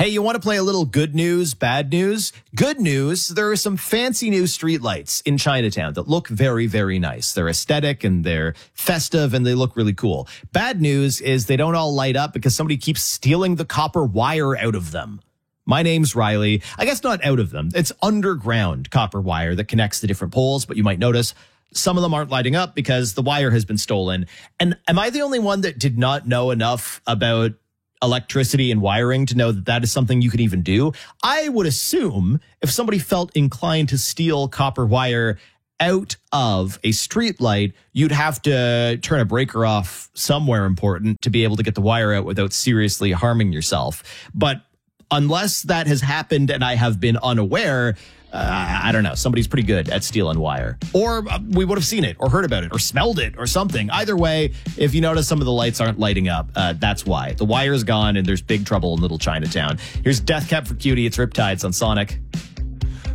Hey, you want to play a little good news, bad news? Good news, there are some fancy new streetlights in Chinatown that look very, very nice. They're aesthetic and they're festive and they look really cool. Bad news is they don't all light up because somebody keeps stealing the copper wire out of them. My name's Riley. I guess not out of them. It's underground copper wire that connects the different poles, but you might notice some of them aren't lighting up because the wire has been stolen. And am I the only one that did not know enough about electricity and wiring to know that that is something you could even do? I would assume if somebody felt inclined to steal copper wire out of a street light, you'd have to turn a breaker off somewhere important to be able to get the wire out without seriously harming yourself. But unless that has happened and I have been unaware, I don't know. Somebody's pretty good at stealing wire. Or we would have seen it or heard about it or smelled it or something. Either way, if you notice some of the lights aren't lighting up, that's why. The wire is gone and there's big trouble in Little Chinatown. Here's Death Cab for Cutie. It's Riptides on Sonic.